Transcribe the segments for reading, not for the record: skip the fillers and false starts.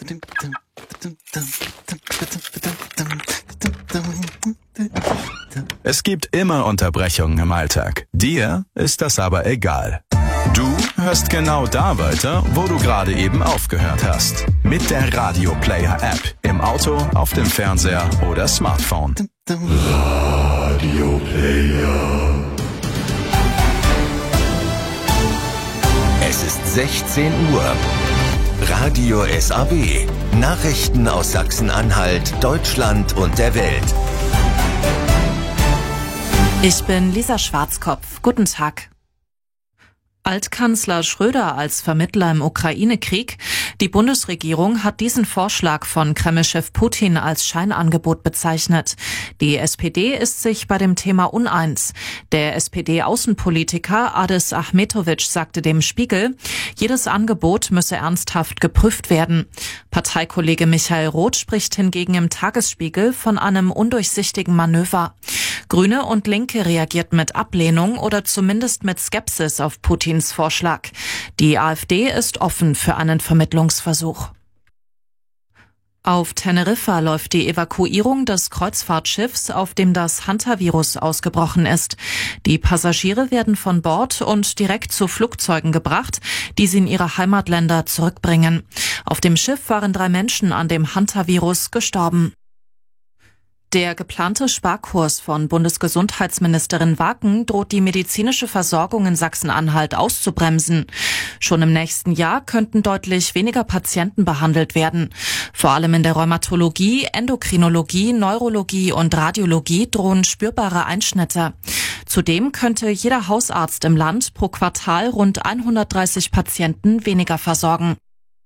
Es gibt immer Unterbrechungen im Alltag. Dir ist das aber egal. Du hörst genau da weiter, wo du gerade eben aufgehört hast. Mit der Radio Player App. Im Auto, auf dem Fernseher oder Smartphone. Radio Player. Es ist 16 Uhr. Radio SAW. Nachrichten aus Sachsen-Anhalt, Deutschland und der Welt. Ich bin Lisa Schwarzkopf. Guten Tag. Altkanzler Schröder als Vermittler im Ukraine-Krieg. Die Bundesregierung hat diesen Vorschlag von Kreml-Chef Putin als Scheinangebot bezeichnet. Die SPD ist sich bei dem Thema uneins. Der SPD-Außenpolitiker Adis Ahmetovic sagte dem Spiegel, jedes Angebot müsse ernsthaft geprüft werden. Parteikollege Michael Roth spricht hingegen im Tagesspiegel von einem undurchsichtigen Manöver. Grüne und Linke reagierten mit Ablehnung oder zumindest mit Skepsis auf Putins Vorschlag. Die AfD ist offen für einen Vermittlungsversuch. Auf Teneriffa läuft die Evakuierung des Kreuzfahrtschiffs, auf dem das Hantavirus ausgebrochen ist. Die Passagiere werden von Bord und direkt zu Flugzeugen gebracht, die sie in ihre Heimatländer zurückbringen. Auf dem Schiff waren 3 Menschen an dem Hantavirus gestorben. Der geplante Sparkurs von Bundesgesundheitsministerin Waken droht die medizinische Versorgung in Sachsen-Anhalt auszubremsen. Schon im nächsten Jahr könnten deutlich weniger Patienten behandelt werden. Vor allem in der Rheumatologie, Endokrinologie, Neurologie und Radiologie drohen spürbare Einschnitte. Zudem könnte jeder Hausarzt im Land pro Quartal rund 130 Patienten weniger versorgen.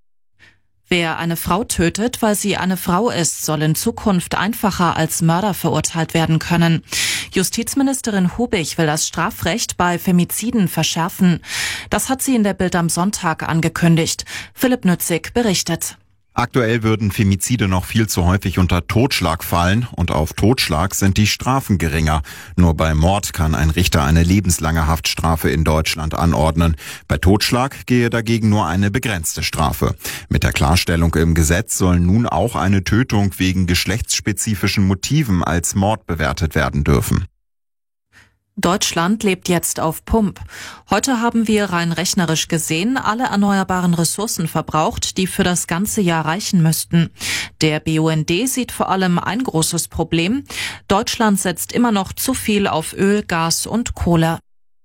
Wer eine Frau tötet, weil sie eine Frau ist, soll in Zukunft einfacher als Mörder verurteilt werden können. Justizministerin Hubig will das Strafrecht bei Femiziden verschärfen. Das hat sie in der Bild am Sonntag angekündigt. Philipp Nützig berichtet. Aktuell würden Femizide noch viel zu häufig unter Totschlag fallen und auf Totschlag sind die Strafen geringer. Nur bei Mord kann ein Richter eine lebenslange Haftstrafe in Deutschland anordnen. Bei Totschlag gehe dagegen nur eine begrenzte Strafe. Mit der Klarstellung im Gesetz soll nun auch eine Tötung wegen geschlechtsspezifischen Motiven als Mord bewertet werden dürfen. Deutschland lebt jetzt auf Pump. Heute haben wir rein rechnerisch gesehen alle erneuerbaren Ressourcen verbraucht, die für das ganze Jahr reichen müssten. Der BUND sieht vor allem ein großes Problem. Deutschland setzt immer noch zu viel auf Öl, Gas und Kohle.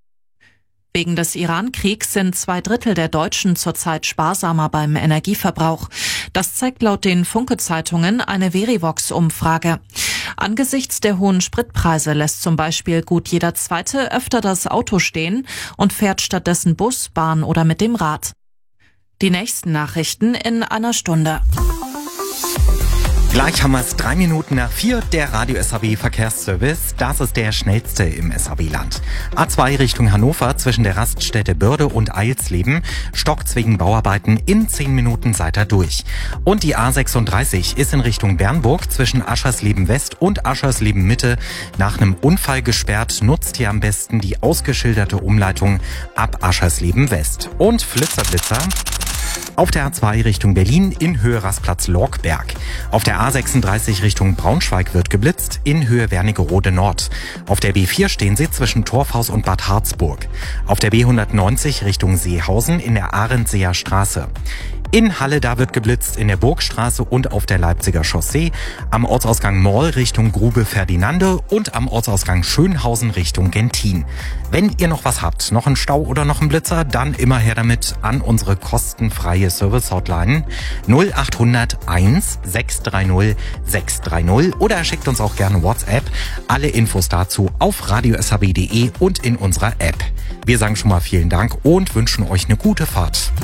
Wegen des Iran-Kriegs sind 2/3 der Deutschen zurzeit sparsamer beim Energieverbrauch. Das zeigt laut den Funke-Zeitungen eine Verivox-Umfrage. Angesichts der hohen Spritpreise lässt zum Beispiel gut jeder Zweite öfter das Auto stehen und fährt stattdessen Bus, Bahn oder mit dem Rad. Die nächsten Nachrichten in einer Stunde. Gleich haben wir es 3 Minuten nach 4, der Radio SAW Verkehrsservice. Das ist der schnellste im SAW-Land. A2 Richtung Hannover zwischen der Raststätte Börde und Eilsleben stockt's wegen Bauarbeiten. In 10 Minuten seid ihr durch. Und die A36 ist in Richtung Bernburg zwischen Aschersleben West und Aschersleben Mitte nach einem Unfall gesperrt. Nutzt ihr am besten die ausgeschilderte Umleitung ab Aschersleben West. Und Flitzer. Auf der A2 Richtung Berlin in Höhe Rastplatz Lorkberg. Auf der A36 Richtung Braunschweig wird geblitzt in Höhe Wernigerode Nord. Auf der B4 stehen Sie zwischen Torfhaus und Bad Harzburg. Auf der B190 Richtung Seehausen in der Arendseer Straße. In Halle, da wird geblitzt in der Burgstraße und auf der Leipziger Chaussee, am Ortsausgang Moll Richtung Grube Ferdinande und am Ortsausgang Schönhausen Richtung Gentin. Wenn ihr noch was habt, noch einen Stau oder noch einen Blitzer, dann immer her damit an unsere kostenfreie Service-Hotline 0800 1 630 630 oder schickt uns auch gerne WhatsApp. Alle Infos dazu auf radiosab.de und in unserer App. Wir sagen schon mal vielen Dank und wünschen euch eine gute Fahrt.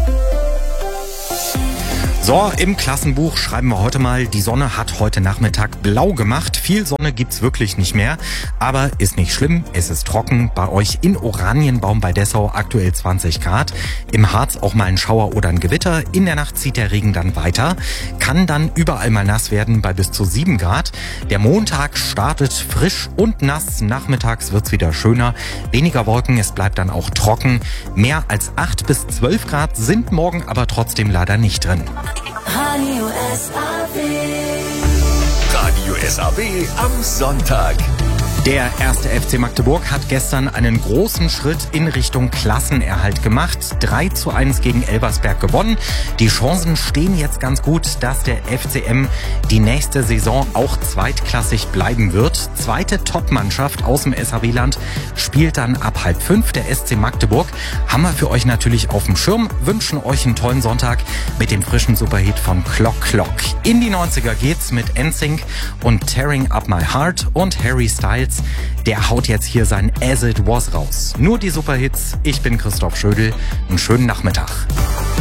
So, im Klassenbuch schreiben wir heute mal, die Sonne hat heute Nachmittag blau gemacht. Viel Sonne gibt's wirklich nicht mehr, aber ist nicht schlimm, es ist trocken. Bei euch in Oranienbaum bei Dessau aktuell 20 Grad. Im Harz auch mal ein Schauer oder ein Gewitter. In der Nacht zieht der Regen dann weiter. Kann dann überall mal nass werden bei bis zu 7 Grad. Der Montag startet frisch und nass. Nachmittags wird's wieder schöner. Weniger Wolken, es bleibt dann auch trocken. Mehr als 8 bis 12 Grad sind morgen aber trotzdem leider nicht drin. Radio SAW. Radio SAW am Sonntag. Der erste FC Magdeburg hat gestern einen großen Schritt in Richtung Klassenerhalt gemacht. 3:1 gegen Elversberg gewonnen. Die Chancen stehen jetzt ganz gut, dass der FCM die nächste Saison auch zweitklassig bleiben wird. Zweite Topmannschaft aus dem SAW-Land spielt dann ab 4:30 der SC Magdeburg. Haben wir für euch natürlich auf dem Schirm. Wünschen euch einen tollen Sonntag mit dem frischen Superhit von Clock Clock. In die 90er geht's mit NSYNC und Tearing Up My Heart und Harry Styles. Der haut jetzt hier sein As It Was raus. Nur die Superhits. Ich bin Christoph Schödel. Einen schönen Nachmittag.